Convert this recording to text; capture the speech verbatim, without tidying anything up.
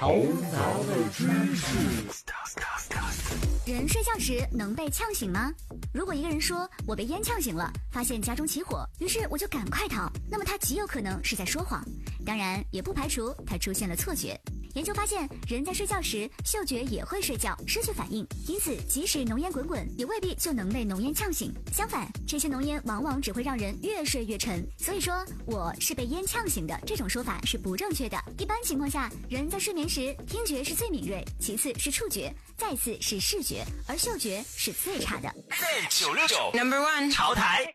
头脑的知识。 人睡觉时能被呛醒吗？如果一个人说我被烟呛醒了，发现家中起火，于是我就赶快逃，那么他极有可能是在说谎，当然也不排除他出现了错觉。研究发现，人在睡觉时嗅觉也会睡觉，失去反应，因此即使浓烟滚滚，也未必就能被浓烟呛醒。相反，这些浓烟往往只会让人越睡越沉。所以说我是被烟呛醒的这种说法是不正确的。一般情况下，人在睡眠时听觉是最敏锐，其次是触觉，再次是视觉，而嗅觉是最差的。 九六九 Number One 潮台。